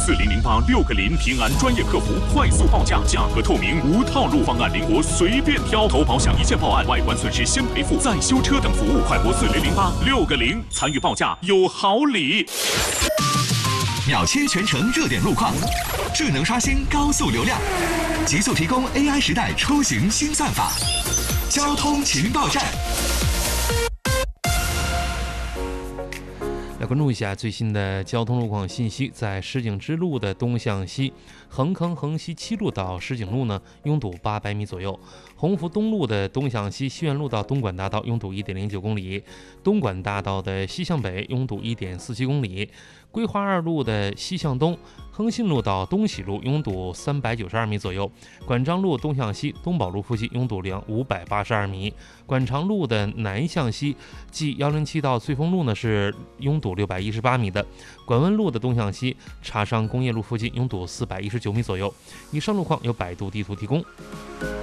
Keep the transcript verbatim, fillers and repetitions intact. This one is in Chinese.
四零零八六个零，平安专业客服快速报价，价格透明，无套路方案灵活，随便挑。投保享一键报案，外观损失先赔付，再修车等服务，快拨四零零八六个零参与报价有好礼。 秒切全程热点路况，智能刷新高速流量，极速提供 A I 时代出行新算法。交通情报站。 来关注一下最新的交通路况信息，在石景支路的东向西，横坑横西七路到石景路呢，拥堵八百米左右；鸿福东路的东向西，西苑路到东莞大道拥堵一点零九公里；东莞大道的西向北拥堵一点四七公里；归华二路的西向东，亨信路到东喜路拥堵三百九十二米左右；管章路东向西，东宝路附近拥堵量五百八十二米；管长路的南向西，即一零七到翠峰路呢是拥堵六百一十八米的；管温路的东向西，茶商工业路附近拥堵四百一十九米左右。以上路况由百度地图提供。